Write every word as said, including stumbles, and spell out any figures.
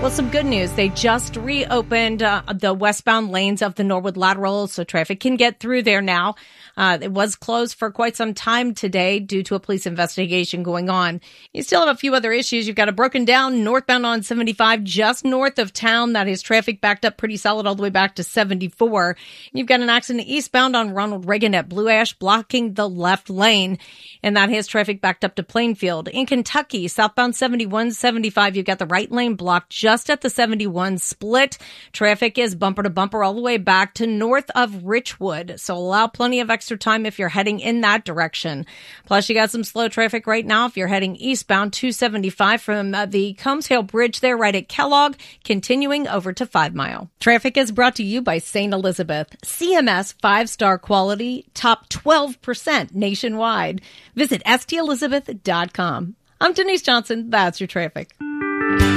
Well, some good news. They just reopened uh, the westbound lanes of the Norwood Lateral, so traffic can get through there now. Uh, it was closed for quite some time today due to a police investigation going on. You still have a few other issues. You've got a broken down northbound on seventy-five just north of town. That is traffic backed up pretty solid all the way back to seventy-four. You've got an accident eastbound on Ronald Reagan at Blue Ash blocking the left lane, and that has traffic backed up to Plainfield. In Kentucky, southbound seventy-one seventy-five, you've got the right lane blocked just at the seventy-one split. Traffic is bumper to bumper all the way back to north of Richwood, so allow plenty of extra time if you're heading in that direction. Plus, you got some slow traffic right now if you're heading eastbound two seventy-five from uh, the Combs Hill Bridge there right at Kellogg, continuing over to Five Mile. Traffic is brought to you by Saint Elizabeth. C M S five-star quality, top twelve percent nationwide. Visit S T Elizabeth dot com. I'm Denise Johnson. That's your traffic.